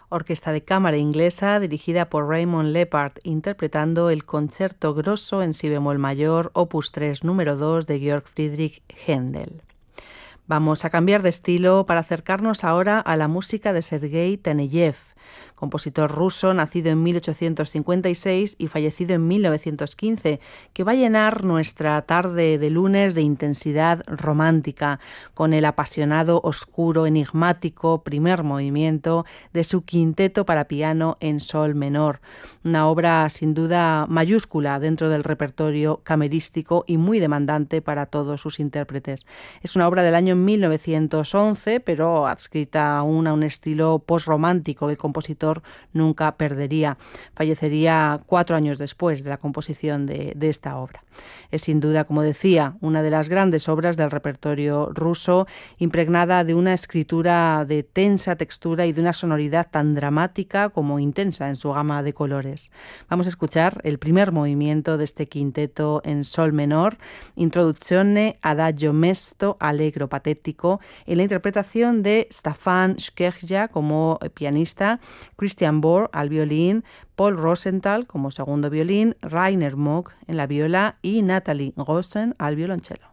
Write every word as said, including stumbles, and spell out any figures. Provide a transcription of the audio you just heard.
orquesta de cámara inglesa dirigida por Raymond Leppard, interpretando el Concerto Grosso en si bemol mayor, opus tres, número dos, de Georg Friedrich Händel. Vamos a cambiar de estilo para acercarnos ahora a la música de Sergei Taneyev, compositor ruso nacido en mil ochocientos cincuenta y seis y fallecido en mil novecientos quince, que va a llenar nuestra tarde de lunes de intensidad romántica con el apasionado, oscuro, enigmático primer movimiento de su quinteto para piano en sol menor, una obra sin duda mayúscula dentro del repertorio camerístico y muy demandante para todos sus intérpretes. Es una obra del año mil novecientos once, pero adscrita aún a un estilo postromántico que el compositor nunca perdería. Fallecería cuatro años después de la composición de, de esta obra. Es sin duda, como decía, una de las grandes obras del repertorio ruso, impregnada de una escritura de tensa textura y de una sonoridad tan dramática como intensa en su gama de colores. Vamos a escuchar el primer movimiento de este quinteto en sol menor, Introduzione adagio mesto allegro patético, en la interpretación de Stefan Szkirja como pianista, Christian Bohr al violín, Paul Rosenthal como segundo violín, Rainer Moog en la viola y Natalie Rosen al violonchelo.